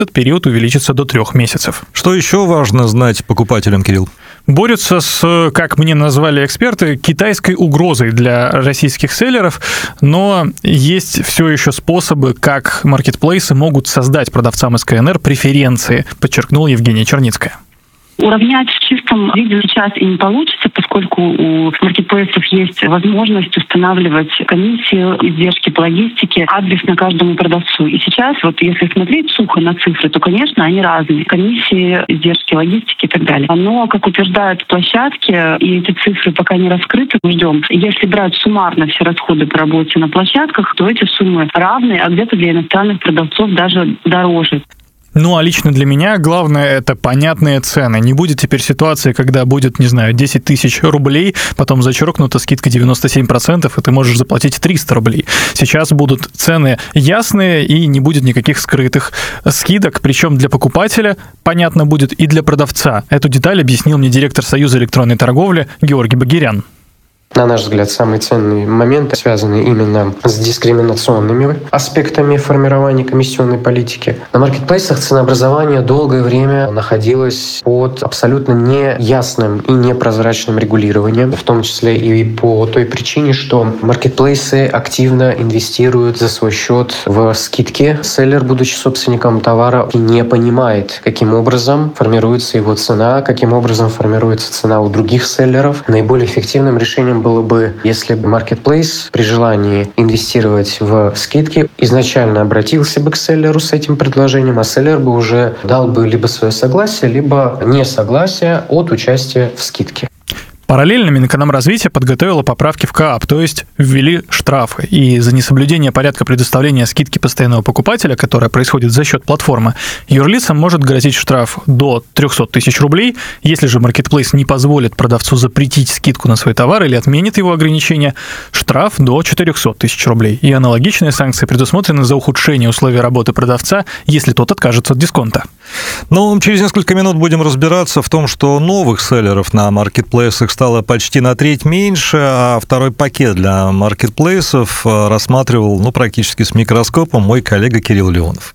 этот период увеличится до 3 месяцев. Что еще важно знать покупателям, Кирилл? Борются с, как мне назвали эксперты, китайской угрозой для российских селлеров, но есть все еще способы, как маркетплейсы могут создать продавцам из КНР преференции, подчеркнула Евгения Черницкая. Уравнять в чистом виде сейчас и не получится, поскольку у маркетплейсов есть возможность устанавливать комиссию, издержки по логистике адресно каждому продавцу. И сейчас, вот если смотреть сухо на цифры, то, конечно, они разные. Комиссии, издержки логистики и так далее. Но, как утверждают площадки, и эти цифры пока не раскрыты, мы ждем. Если брать суммарно все расходы по работе на площадках, то эти суммы равны, а где-то для иностранных продавцов даже дороже. Ну, а лично для меня главное – это понятные цены. Не будет теперь ситуации, когда будет, 10 тысяч рублей, потом зачеркнута скидка 97%, и ты можешь заплатить 300 рублей. Сейчас будут цены ясные, и не будет никаких скрытых скидок, причем для покупателя понятно будет и для продавца. Эту деталь объяснил мне директор Союза электронной торговли Георгий Багирян. На наш взгляд, самые ценные моменты связаны именно с дискриминационными аспектами формирования комиссионной политики. На маркетплейсах ценообразование долгое время находилось под абсолютно неясным и непрозрачным регулированием, в том числе и по той причине, что маркетплейсы активно инвестируют за свой счет в скидки. Селлер, будучи собственником товара, не понимает, каким образом формируется его цена, каким образом формируется цена у других селлеров. Наиболее эффективным решением было бы, если бы маркетплейс при желании инвестировать в скидки изначально обратился бы к селлеру с этим предложением, а селлер бы уже дал бы либо свое согласие, либо несогласие от участия в скидке. Параллельно Минэкономразвитие подготовило поправки в КоАП, то есть ввели штрафы. И за несоблюдение порядка предоставления скидки постоянного покупателя, которая происходит за счет платформы, юрлицам может грозить штраф до 300 тысяч рублей. Если же маркетплейс не позволит продавцу запретить скидку на свой товар или отменит его ограничения, штраф до 400 тысяч рублей. И аналогичные санкции предусмотрены за ухудшение условий работы продавца, если тот откажется от дисконта. Ну, через несколько минут будем разбираться в том, что новых селлеров на маркетплейсах стало почти на треть меньше, а второй пакет для маркетплейсов рассматривал, практически с микроскопом мой коллега Кирилл Леонов.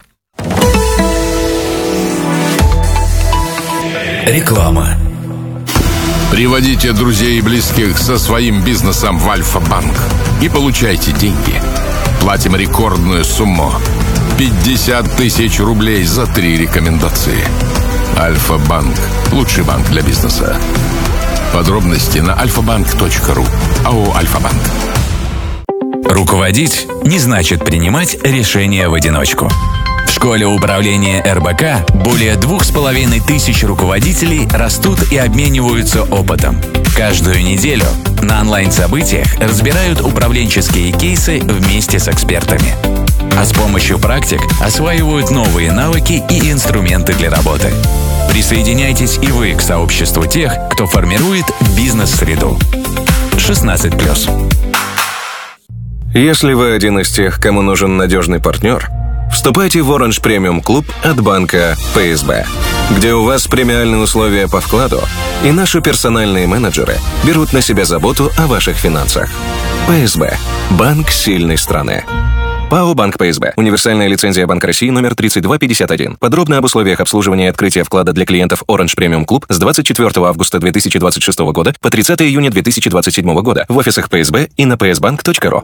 Реклама. Приводите друзей и близких со своим бизнесом в Альфа-банк и получайте деньги. Платим рекордную сумму. 50 тысяч рублей за 3 рекомендации. Альфа-банк. Лучший банк для бизнеса. Подробности на alfabank.ru. АО «Альфа-банк». Руководить не значит принимать решения в одиночку. В школе управления РБК более 2500 руководителей растут и обмениваются опытом. Каждую неделю на онлайн-событиях разбирают управленческие кейсы вместе с экспертами. А с помощью практик осваивают новые навыки и инструменты для работы. Присоединяйтесь и вы к сообществу тех, кто формирует бизнес-среду. 16+. Если вы один из тех, кому нужен надежный партнер, вступайте в Orange Premium Club от банка ПСБ, где у вас премиальные условия по вкладу, и наши персональные менеджеры берут на себя заботу о ваших финансах. ПСБ. Банк сильной страны. ПАО «Банк ПСБ». Универсальная лицензия Банка России номер 3251. Подробно об условиях обслуживания и открытия вклада для клиентов Orange Premium Club с 24 августа 2026 года по 30 июня 2027 года в офисах ПСБ и на psbank.ru.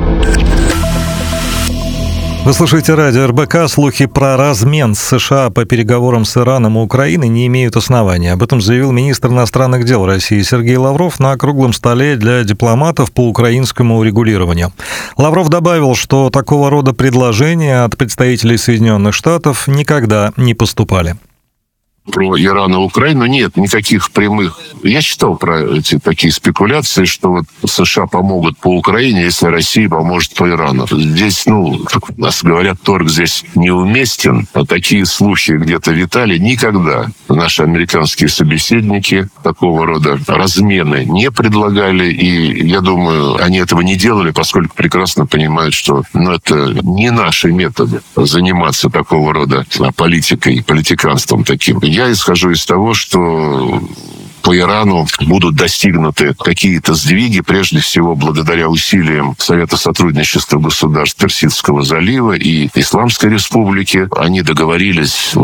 Вы слушаете радио РБК. Слухи про размен с США по переговорам с Ираном и Украиной не имеют основания. Об этом заявил министр иностранных дел России Сергей Лавров на круглом столе для дипломатов по украинскому урегулированию. Лавров добавил, что такого рода предложения от представителей Соединенных Штатов никогда не поступали. Про Иран и Украину нет никаких прямых. Я читал про эти такие спекуляции, что вот США помогут по Украине, если Россия поможет по Ирану. Здесь, как у нас говорят, торг здесь неуместен. А такие слухи где-то витали. Никогда наши американские собеседники такого рода размены не предлагали. И я думаю, они этого не делали, поскольку прекрасно понимают, что это не наши методы заниматься такого рода политикой, политиканством таким. Я исхожу из того, что по Ирану будут достигнуты какие-то сдвиги, прежде всего благодаря усилиям Совета сотрудничества государств Персидского залива и Исламской Республики. Они договорились